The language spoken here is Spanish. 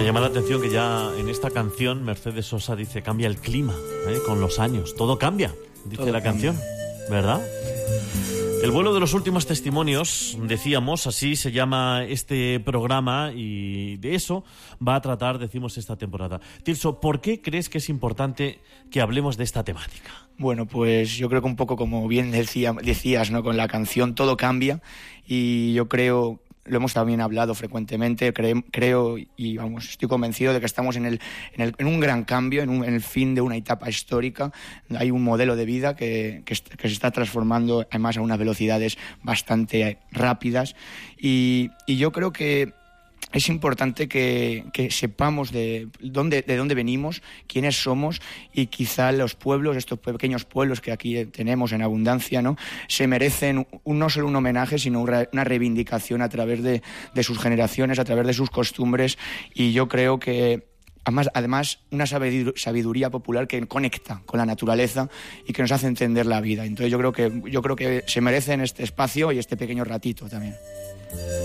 Me llama la atención que ya en esta canción Mercedes Sosa dice cambia el clima, con los años. Todo cambia, dice todo la canción, ¿verdad? El vuelo de los últimos testimonios, decíamos, así se llama este programa y de eso va a tratar, decimos, esta temporada. Tirso, ¿por qué crees que es importante que hablemos de esta temática? Bueno, pues yo creo que un poco como bien decías, ¿no? Con la canción todo cambia y yo creo... Lo hemos también hablado frecuentemente, creo y vamos, estoy convencido de que estamos en un gran cambio, en el fin de una etapa histórica. Hay un modelo de vida que se está transformando además a unas velocidades bastante rápidas y yo creo que es importante que sepamos de dónde venimos, quiénes somos y quizá los pueblos, estos pequeños pueblos que aquí tenemos en abundancia, ¿no? Se merecen no solo un homenaje, sino una reivindicación a través de sus generaciones, a través de sus costumbres y yo creo que además una sabiduría popular que conecta con la naturaleza y que nos hace entender la vida. Entonces yo creo que se merecen este espacio y este pequeño ratito también.